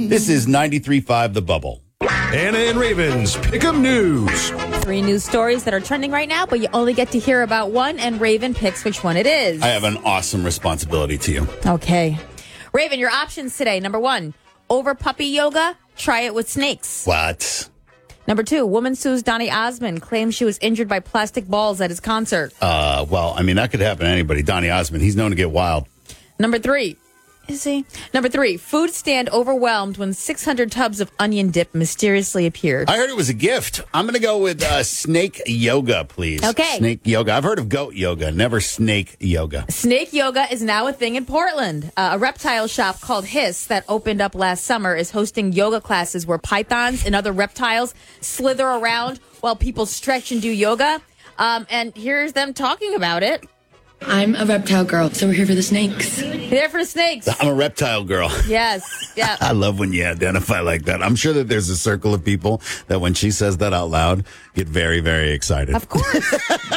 This is 93.5 The Bubble. Anna and Raven's Pick'em News. 3 news stories that are trending right now, but you only get to hear about one, and Raven picks which one it is. I have an awesome responsibility to you. Okay. Raven, your options today. Number 1, over puppy yoga, try it with snakes. What? Number 2, woman sues Donny Osmond, claims she was injured by plastic balls at his concert. Well, I mean, that could happen to anybody. Donny Osmond, he's known to get wild. Number 3, is he? Number 3, food stand overwhelmed when 600 tubs of onion dip mysteriously appeared. I heard it was a gift. I'm going to go with snake yoga, please. Okay. Snake yoga. I've heard of goat yoga, never snake yoga. Snake yoga is now a thing in Portland. A reptile shop called Hiss that opened up last summer is hosting yoga classes where pythons and other reptiles slither around while people stretch and do yoga. And here's them talking about it. I'm a reptile girl, so we're here for the snakes. There for the snakes. I'm a reptile girl. Yes. Yeah. I love when you identify like that. I'm sure that there's a circle of people that when she says that out loud, get very, very excited. Of course.